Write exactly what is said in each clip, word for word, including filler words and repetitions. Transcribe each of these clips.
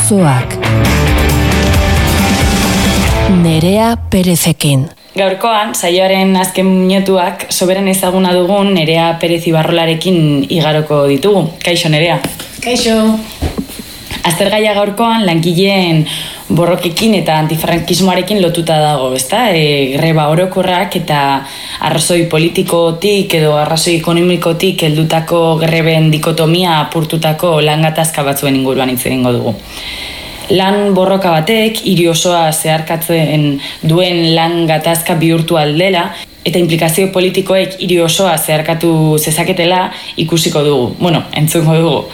Auzoak. Nerea Perezekin. Gaurkoan, saioaren azken minutuak soberan ezaguna dugun Nerea Perez Ibarrolarekin igaroko ditugu. Kaixo, Nerea. Kaixo. Aztergaia gaurkoan langileen borrokekin eta antifrankismoarekin lotuta dago, ezta? E, greba orokorrak eta arrazoi politikotik edo arrazoi ekonomikotik heldutako greben dikotomia apurtutako lan gatazka batzuen inguruan hitz egingo dugu. Lan borroka batek hiri osoa zeharkatzen duen lan gatazka bihurtu aldela eta implikazio politikoek hiri osoa zeharkatu zezaketela ikusiko dugu. Bueno, entzungo dugu.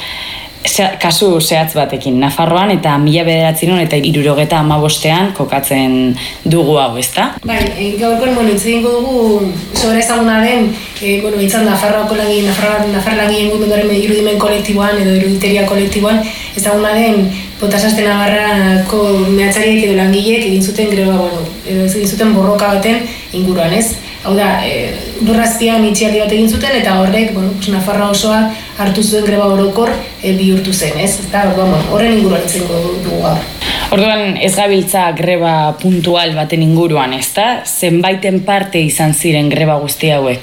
Kasu zehatz batekin, Nafarroan eta mila bederatziehun eta hirurogeta hamabostean kokatzen dugu hau, ezta? Bai, gaurkoan, bueno, hitz egingo dugu sobera ezaguna den, e, bueno, hitzan Nafarroako langi, Nafarroa, Nafar langile mugimenduaren irudimen kolektiboan edo iruditeria kolektiboan ezaguna den Potasazte Navarrako mehatzariek edo langileek egin zuten greba, bueno, edo egin zuten borroka baten inguruan, ez? Hau da, e, lurrazpian itxialdi bat egin zuten eta horrek, bueno, pues Nafarroa osoa hartu zuen greba orokor e, bihurtu zen, ez? Eta bueno, horren inguruan izango dugu gaur. Orduan ez gabiltza greba puntual baten inguruan, ezta? Zenbaiten parte izan ziren greba guzti hauek?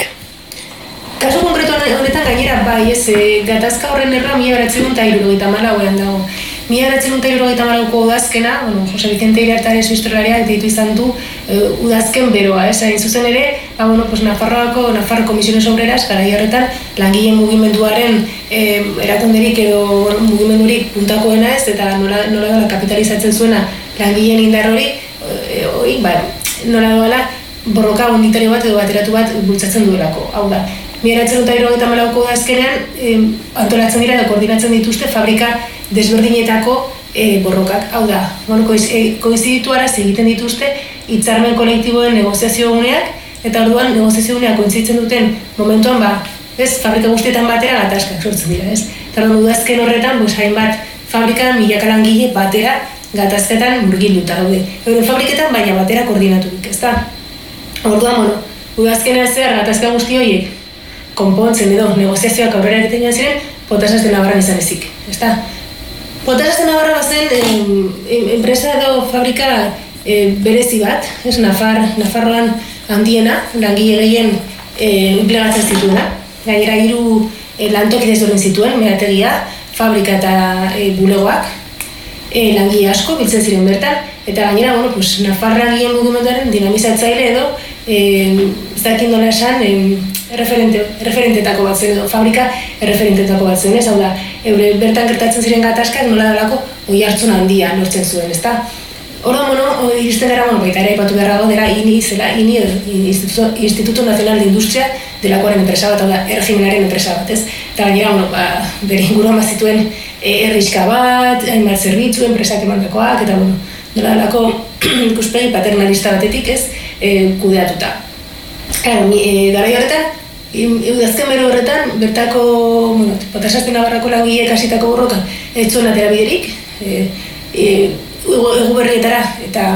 Kasu konkretu honetan gainera bai, ez, e, gatazka horren erra mila bederatziehun eta hirurogeita hamalauean dago. Mila bederatziehun eta hirurogeita hamalauko udazkena, bueno, Jose Vicente Iriartearen historialariak deitu izan du e, udazken beroa, ez, hain zuzen ere, ba, bueno, pues Nafarroako, Nafarro Komisiones Obreras, garai horretan, langileen mugimenduaren e, erakunderik edo mugimendurik puntakoena ez, eta nola, nola dola kapitalizatzen zuena langileen indar hori, e, hori, ba, nola dola borroka unitario bat edo bateratu bat bultzatzen duelako, hau da. Mila bederatziehun eta hirurogeita hamalauko udazkenean e, antolatzen dira eta koordinatzen dituzte fabrika desberdinetako e, borrokak. Hau da, bueno, koiz, e, koiziditu araz egiten dituzte hitzarmen kolektiboen negoziazio guneak, eta orduan negoziazio guneak kointzitzen duten momentuan, ba, ez, fabrika guztietan batera gatazkak sortzen dira, ez? Eta orduan udazken horretan, bos, hainbat fabrika milaka langile batera gatazketan murgilduta daude. Euren fabriketan baina batera koordinaturik, ez da? Orduan, bueno, udazkenean zehar gatazka guzti horiek konpontzen edo negoziazioak aurrera egiten ziren Potasazte Navarran izan ezik, ezta? Potasazte Navarra bazen eh, enpresa edo fabrika eh, berezi bat, ez, Nafar, Nafarroan handiena, langile gehien eh, enplegatzen zituena. Gainera hiru eh, lantoki desberdin zituen, meategia, fabrika eta eh, bulegoak, eh, langile asko biltzen ziren bertan, eta gainera, bueno, pues, Nafar langileen mugimenduaren dinamizatzaile edo eh, ez dakit nola esan, eh, Referente, referentetako bat zen edo fabrika erreferentetako bat zen, ez? Hau da, eure bertan gertatzen ziren gatazkak nola dalako oi hartzun handia lortzen zuen, ezta? Orduan, bueno, iristen gara, bueno, baita ere aipatu beharrago dela I N I zela, I N I, Instituto, Instituto Nacional de Industria delakoaren enpresa bat, hau da, erregimenaren enpresa bat, ez? Eta gainera, bueno, ba, bere inguruan bazituen herriska bat, hainbat zerbitzu, enpresak emandakoak, eta, bueno, nola dalako ikuspegi paternalista batetik, ez, e, kudeatuta. Claro, e, garai horretan, udazken bero horretan, bertako, bueno, Potasazte Navarrako langileek hasitako borroka ez zuen atera biderik, e, e, egu berrietara eta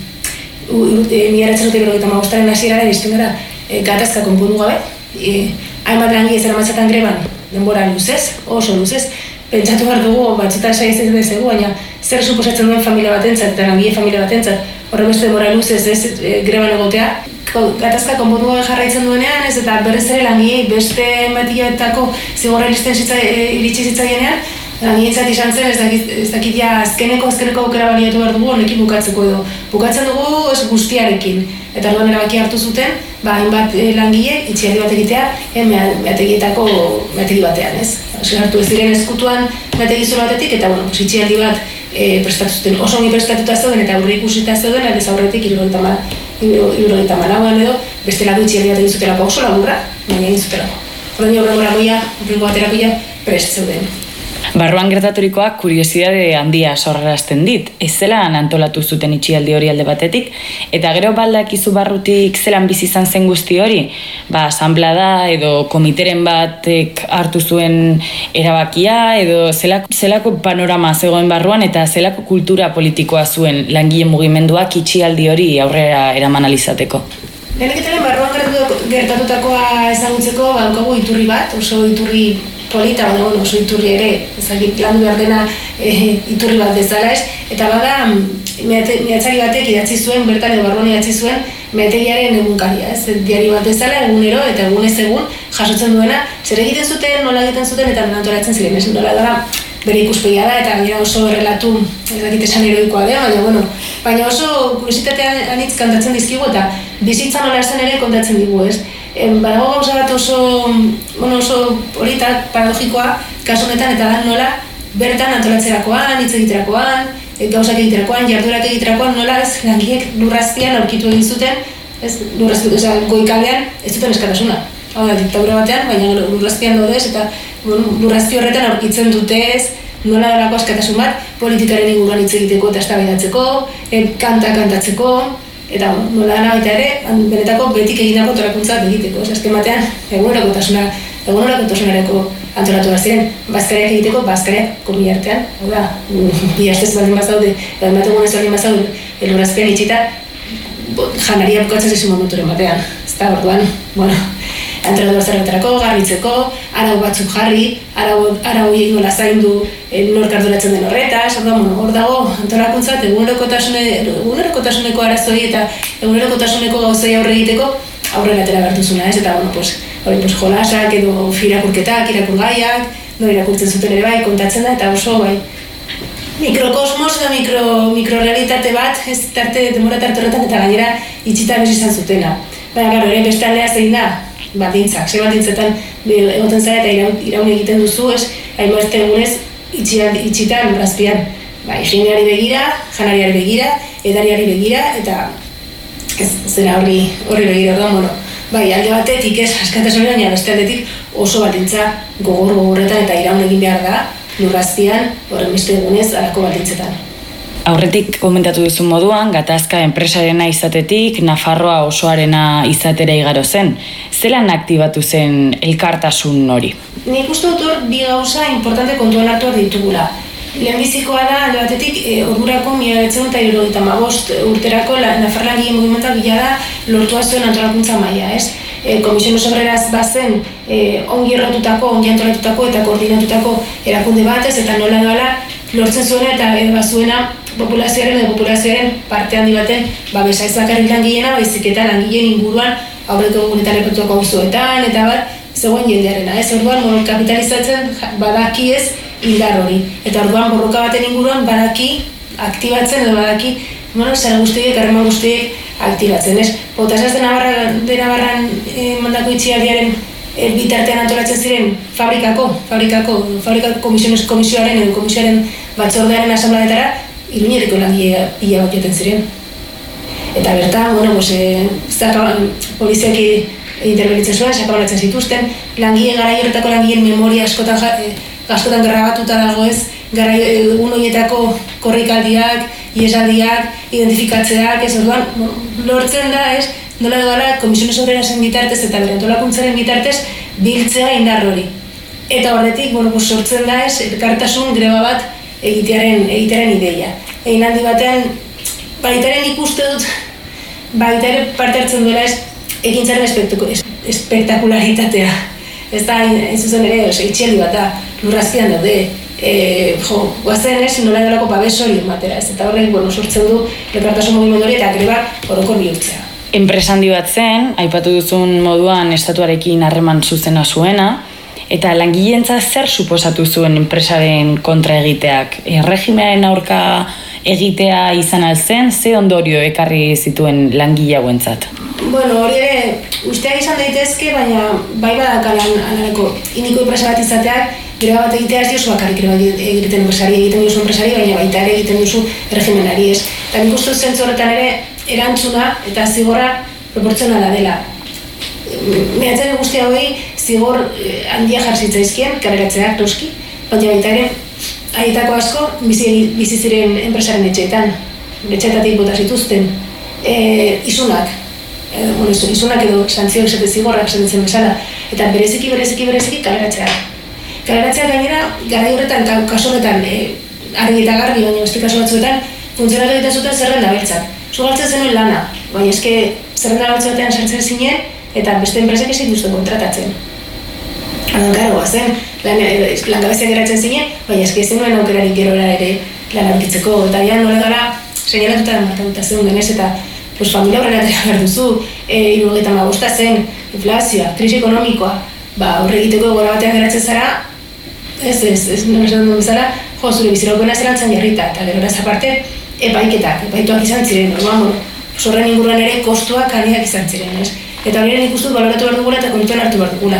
mila bederatziehun eta hirurogeita hamabostaren hasierara iristen gara e, gatazka konpondu gabe. E, hainbat langile zeramatzatan greban denbora luzez, oso luzez, pentsatu behar dugu batzutan saiatzen dezegu, baina zer suposatzen duen familia batentzat eta langile familia batentzat horre beste denbora luzez ez, e, greban egotea. Gatazka konpondu gabe jarraitzen duenean, ez, eta berriz ere langilei beste matilatako zigorra iristen zitza, e, iritsi zitzaienean, langileentzat izan zen, ez dakit, ez dakit ja azkeneko, azkeneko aukera baliatu behar dugu honekin bukatzeko edo. Bukatzen dugu ez guztiarekin. Eta orduan erabaki hartu zuten, ba, hainbat e, langile itxialdi bat egitea, e, meategietako meategi batean, ez? Oso hartu ez diren ezkutuan meategi zoro batetik, eta bueno, pues, itxialdi bat e, prestatu zuten. Oso ongi prestatuta zeuden eta aurre ikusita zeuden, aldez aurretik hirurogeita hamalauan edo, beste lagu itxialdi bat egin zutelako oso laburra, baina egin zutelako. Horren horrengo lagoia, horrengo baterakoia prest zeuden. Barruan gertaturikoak kuriosidade handia sorrarazten dit. Ez zelan antolatu zuten itxialdi hori alde batetik, eta gero baldakizu barrutik zelan bizi izan zen guzti hori, ba, asanblada edo komiteren batek hartu zuen erabakia, edo zelako, zelako panorama zegoen barruan, eta zelako kultura politikoa zuen langile mugimenduak itxialdi hori aurrera eraman alizateko. Leheneketaren barruan gertatutakoa ezagutzeko, badaukagu iturri bat, oso iturri polita, baina bueno, oso iturri ere, ezagik landu behar dena e, iturri bat bezala ez, eta bada mehatzari batek idatzi zuen, bertan edo Barbone idatzi zuen, mehategiaren egunkaria, ez, diari bat bezala, egunero eta egunez egun jasotzen duena, zer egiten zuten, nola egiten zuten eta nola antolatzen ziren, ez, nola dara bere ikuspegia da, eta gainera oso relatu, ez dakit esan heroikoa da, baina, bueno, baina oso kuriositatea anitz kantatzen dizkigu eta bizitza nola zen ere kontatzen digu, ez. Badago gauza bat oso, bueno, oso politak, paradogikoa, kasu honetan, eta da nola bertan antolatzerakoan, hitz egiterakoan, gauzak egiterakoan, jarduerak egiterakoan, nola ez langileek lurrazpian aurkitu egin zuten, ez, lurrazpian, oza, goikaldean, ez duten eskatasuna. Hau da, diktadura batean, baina lurrazpian daudez, eta bueno, lurrazpi horretan aurkitzen dute ez, nola dalako askatasun bat, politikaren inguruan hitz egiteko eta eztabaidatzeko, kanta kantatzeko, eta nola dana baita ere, benetako betik egindako antolakuntzak egiteko. Ez azken batean, egunerokotasuna, egunerokotasunareko antolatu bat ziren, bazkariak egiteko, bazkariak komi artean, hau da, bi hastez baldin bazaude, edo emate egunez baldin bazaude, elurrazpean itxita, janaria bukatzen zezu momenturen batean. Ez da, orduan, bueno, antolatu zerretarako, garbitzeko, arau batzuk jarri, arau, arau horiek nola zaindu nork arduratzen den horretaz, orduan, hor dago antolakuntzat egunerokotasuneko arazoi eta egunerokotasuneko gauzoi aurre egiteko aurrera atera bertuzuna, ez? Eta, bueno, pues, hori, pues, jolasak edo irakurketak, irakurgaiak, no irakurtzen zuten ere bai, kontatzen da, eta oso, bai, mikrokosmos edo mikro, mikrorealitate bat, ez tarte, demora tarte horretan, eta gainera itxita bez izan zutena. Baina, gero, ere beste aldea zein da, baldintzak, ze baldintzetan egoten zara eta iraun, iraun egiten duzu, ez, hainbeste egunez itxita lurrazpian. Ba, higieneari begira, janariari begira, edariari begira, eta ez zera horri, horri begira, orduan, bueno, bai, alde batetik ez, askatasun baina beste aldetik oso baldintza gogor gogorretan eta iraun egin behar da, lurrazpian, horren beste egunez, alako baldintzetan. Aurretik komentatu duzu moduan, gatazka enpresarena izatetik, Nafarroa osoarena izatera igaro zen. Zelan aktibatu zen elkartasun hori? Nik uste dut hor bi gauza importante kontuan hartu ditugula. Lehenbizikoa da, alde batetik, e, ordurako mila bederatziehun eta hirurogeita hamabost urterako Nafar langileen mugimenduak bila da lortua zuen antolakuntza maila, ez? E, Komisiones Obreras bazen e, ongi errotutako, ongi antolatutako eta koordinatutako erakunde batez, eta nola doala lortzen zuena eta e, bazuena populazioaren edo populazioaren parte handi baten babesa ez bakarrik langileena, baizik eta langileen inguruan aurreko egunetan epatuako auzoetan eta bat zegoen jendearena, ez? Orduan monokapitalizatzen badaki ez indar hori. Eta orduan borroka baten inguruan badaki aktibatzen edo badaki, bueno, zara guztiek, harreman guztiek aktibatzen, ez? Botasaz de Navarran, de Navarran eh, mandako itxialdiaren eh, bitartean antolatzen ziren fabrikako, fabrikako, fabrikako komisiones komisioaren edo komisioaren batzordearen asambladetara, Iruñeriko langile pila bat joten ziren. Eta bertan, bueno, pues, eh, poliziak interbenitzen zuen, sakabalatzen zituzten, langile garai horretako langileen memoria askotan, eh, askotan grabatuta dago ez, garai egun horietako korrikaldiak, iesaldiak, identifikatzeak, ez orduan, lortzen da, ez, nola doala Komisiones Obrerasen bitartez eta bere antolakuntzaren bitartez biltzea indar hori. Eta horretik, bueno, pues, sortzen da, ez, elkartasun greba bat egitearen, egitearen ideia. Egin handi batean, baitaren ikuste dut, baitaren parte hartzen duela ez, egintzaren espektakularitatea. Ez da, ez zuzen ere, itxialdi bat da, lurrazpian daude, e, jo, guazen ez, nola edolako babes hori ematera, ez, eta horrek, bueno, sortzen du elkartasun mugimendu hori eta grebak orokor bihurtzea. Enpresa handi bat zen, aipatu duzun moduan estatuarekin harreman zuzena zuena, eta langileentzat zer suposatu zuen enpresaren kontra egiteak? Erregimearen aurka egitea izan alzen, ze ondorio ekarri zituen langile hauentzat? Bueno, hori ere, usteak izan daitezke, baina bai badakalan anareko iniko enpresa bat izateak, greba bat egitea ez diozu bakarrik greba egiten enpresari, egiten duzu enpresari, baina baita ere egiten duzu erregimenari ez. Eta nik uste zentzu horretan ere, erantzuna eta zigorra proportzionala dela. Mehatzen guzti hauei zigor handia jarzitzaizkien, kaleratzeak noski, baina baita ere, haietako asko bizi ziren enpresaren etxeetan, etxeetatik bota zituzten, e, isunak, e, bueno, isunak edo santzioak esate zigorrak esaten bezala, eta bereziki, bereziki, bereziki kaleratzeak. Kaleratzeak gainera, garai horretan, kasu honetan, e, argi eta garbi, baina beste kasu batzuetan, funtzionatu egiten zuten zerrenda beltzak. Zugaltzen zenuen lana, baina eske zerrenda batzuetan sartzen zinen, eta beste enpresak ezin duzten kontratatzen. Orduan, karo, zen, lan, langabezian geratzen zinen, baina eski ez zenuen aukerarik gerora ere lan aurkitzeko, eta ja nola gara seinalatuta markatuta zeuden denez, eta pues, familia horrela behar duzu, e, hirurogeita hamabosta zen, inflazioa, krisi ekonomikoa, ba, horre egiteko gora batean geratzen zara, ez, ez, ez, non esan duen bezala, jo, zure biziraupena zelantzan jarrita, eta gero aparte, epaiketak, epaituak izan ziren, orduan, bueno, horren inguruan ere kostuak handiak izan ziren, ez? Eta horien ikustu baloratu behar dugula eta kontutan hartu behar dugula.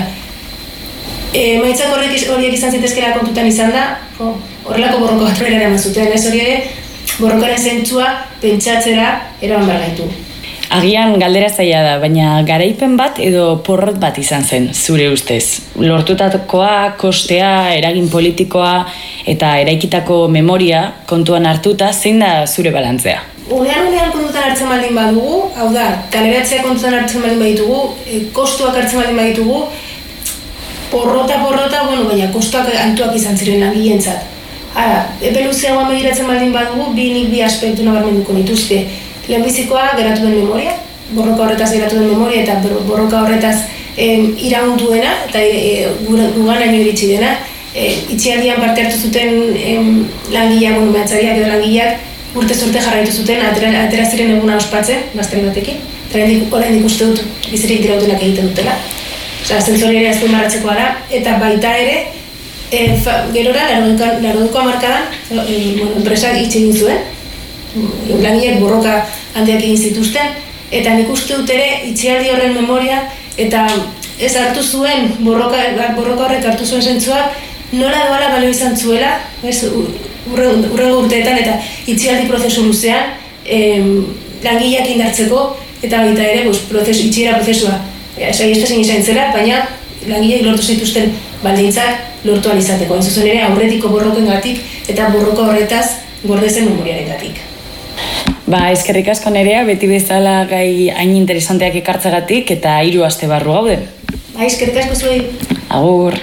E, maitzak horiek izan zitezkera kontutan izan da, jo, horrelako borroka bat bera eraman zuten, ez hori ere, borrokaren zentzua pentsatzera eraman behar gaitu. Agian galdera zaila da, baina garaipen bat edo porrot bat izan zen, zure ustez. Lortutakoa, kostea, eragin politikoa eta eraikitako memoria kontuan hartuta, zein da zure balantzea? Unean unean kontutan hartzen baldin badugu, hau da, kaleratzea kontutan hartzen baldin baditugu, e, kostuak hartzen baldin baditugu, porrota, porrota, bueno, baina kostuak altuak izan ziren langileentzat. Hala, epe luzeagoan begiratzen baldin badugu, bi nik bi aspektu nabarmenduko nituzke. Lehenbizikoa geratu den memoria, borroka horretaz geratu den memoria eta borroka horretaz em, iraunduena eta e, guganaino iritsi dena. E, itxialdian parte hartu zuten em, langileak, bueno, mehatzariak edo langileak, urte zorte jarraitu zuten, atera, atera ziren eguna ospatzen, gazteri batekin. Eta oraindik uste dut bizirik dirautenak egiten dutela. Osea, zentzori ere azpimarratzekoa da, eta baita ere, e, fa, gerora, largoduko hamarkadan, e, bueno, enpresak itxe egin zuen, langileak borroka handiak egin zituzten, eta nik uste dut ere itxialdi horren memoria, eta ez hartu zuen, borroka, borroka horrek hartu zuen zentzua, nola doala balio izan zuela, ez, urrengo urteetan eta itxialdi prozesu luzean em, langileak indartzeko eta baita ere pues, prozesu, itxiera prozesua saihestezen izan zela, baina langileak lortu zituzten baldintzak lortu alizateko. Hain zuzen ere aurretiko borrokengatik eta borroka horretaz gordezen memoriarengatik. Ba, eskerrik asko Nerea, beti bezala gai hain interesanteak ekartzegatik eta hiru aste barru gaude. Ba, eskerrik asko zuei. Agur.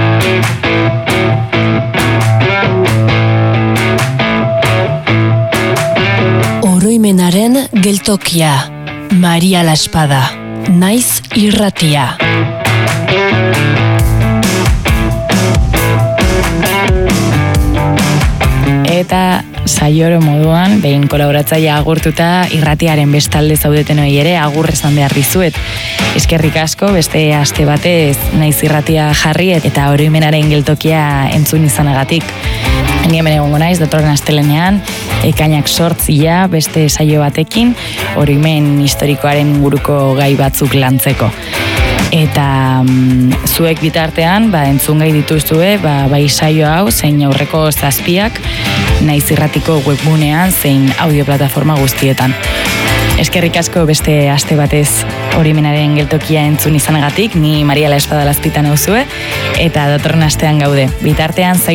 Oroimenaren geltokia, Maria La Espada, Naiz irratia. Eta saioro moduan, behin kolaboratzailea agurtuta irratiaren bestalde zaudetenoi ere agur esan behar dizuet. Eskerrik asko, beste aste batez Naiz irratia jarri eta oroimenaren geltokia entzun izanagatik. Ni hemen egongo naiz, datorren astelenean, ekainak sortzia beste saio batekin, oroimen historikoaren inguruko gai batzuk lantzeko. Eta mm, zuek bitartean, ba, entzun gai dituzue, ba, bai saio hau, zein aurreko zazpiak, Naiz irratiko webgunean, zein audioplataforma guztietan. Eskerrik asko beste aste batez oroimenaren geltokia entzun izanagatik, ni Maria La Espada lazpitan nauzue, eta datorren astean gaude. Bitartean,